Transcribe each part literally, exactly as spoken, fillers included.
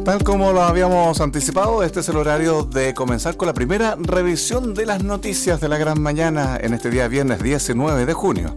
Tal como lo habíamos anticipado, este es el horario de comenzar con la primera revisión de las noticias de la gran mañana en este día viernes diecinueve de junio.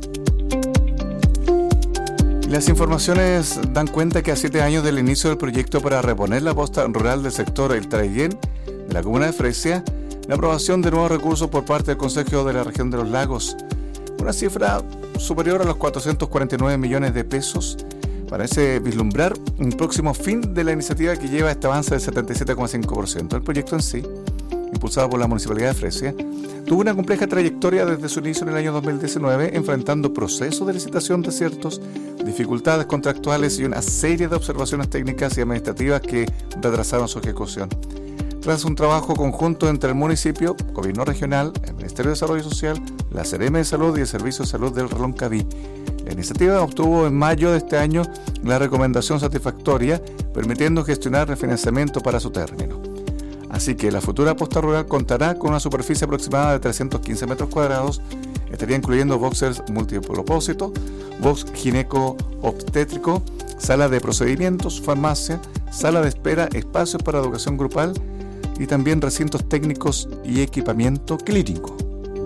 Las informaciones dan cuenta que a siete años del inicio del proyecto para reponer la posta rural del sector El Traiguén de la comuna de Fresia, la aprobación de nuevos recursos por parte del Consejo de la Región de los Lagos, una cifra superior a los cuatrocientos cuarenta y nueve millones de pesos, parece vislumbrar un próximo fin de la iniciativa que lleva este avance del setenta y siete coma cinco por ciento. El proyecto en sí, impulsado por la Municipalidad de Fresia, tuvo una compleja trayectoria desde su inicio en el año dos mil diecinueve, enfrentando procesos de licitación desiertos, dificultades contractuales y una serie de observaciones técnicas y administrativas que retrasaron su ejecución. Tras un trabajo conjunto entre el municipio, gobierno regional, el Ministerio de Desarrollo Social, la Seremi de Salud y el Servicio de Salud del Reloncaví, la iniciativa obtuvo en mayo de este año la recomendación satisfactoria, permitiendo gestionar refinanciamiento para su término. Así que la futura posta rural contará con una superficie aproximada de trescientos quince metros cuadrados, estaría incluyendo boxers multipropósito, box gineco-obstétrico, sala de procedimientos, farmacia, sala de espera, espacios para educación grupal y también recintos técnicos y equipamiento clínico.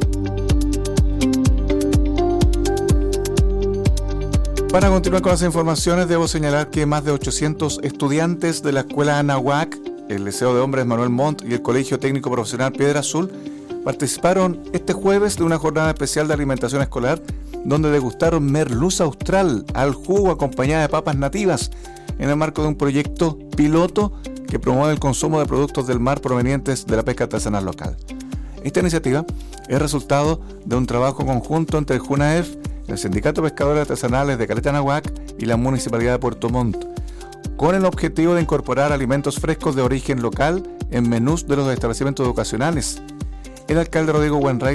Para continuar con las informaciones, debo señalar que más de ochocientos estudiantes de la Escuela Anahuac, el Liceo de Hombres Manuel Montt y el Colegio Técnico Profesional Piedra Azul participaron este jueves de una jornada especial de alimentación escolar donde degustaron merluza austral al jugo acompañada de papas nativas en el marco de un proyecto piloto que promueve el consumo de productos del mar provenientes de la pesca artesanal local. Esta iniciativa es resultado de un trabajo conjunto entre el JUNAEF, el Sindicato de Pescadores Artesanales de Caleta Anahuac y la Municipalidad de Puerto Montt, con el objetivo de incorporar alimentos frescos de origen local en menús de los establecimientos educacionales. El alcalde Rodrigo Wainwright